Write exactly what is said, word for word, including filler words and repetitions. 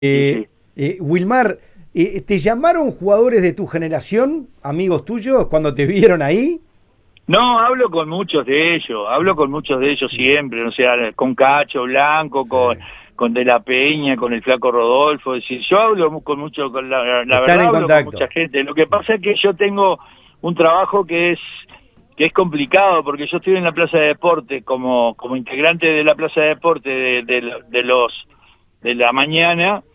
Sí, Eh, sí. eh, Wilmar, eh, ¿te llamaron jugadores de tu generación, amigos tuyos, cuando te vieron ahí? No, hablo con muchos de ellos, hablo con muchos de ellos siempre, o sea, con Cacho Blanco, Sí. con, con De la Peña, con el Flaco Rodolfo, es decir, yo hablo mu- con mucho, con la, la Están verdad en hablo con mucha contacto. gente. Lo que pasa es que yo tengo un trabajo que es que es complicado, porque yo estoy en la Plaza de Deporte como como integrante de la Plaza de Deporte de, de, de los de la mañana.